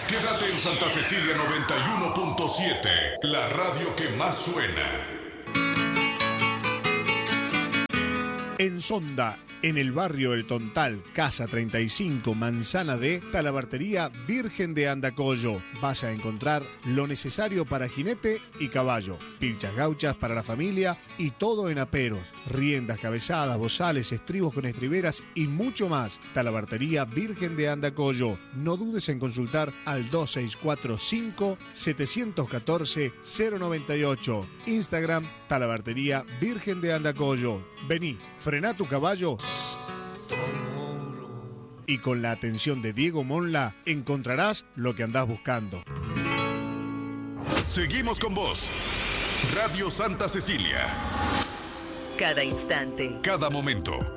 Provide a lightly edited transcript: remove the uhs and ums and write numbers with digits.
Quédate en Santa Cecilia 91.7, la radio que más suena. En Sonda, en el barrio El Tontal, Casa 35, Manzana D, Talabartería Virgen de Andacollo. Vas a encontrar lo necesario para jinete y caballo, pilchas gauchas para la familia y todo en aperos, riendas, cabezadas, bozales, estribos con estriberas y mucho más. Talabartería Virgen de Andacollo. No dudes en consultar al 2645 714 098. Instagram Talabartería Virgen de Andacollo. Vení, frená tu caballo y con la atención de Diego Monla encontrarás lo que andás buscando. Seguimos con vos. Radio Santa Cecilia. Cada instante. Cada momento.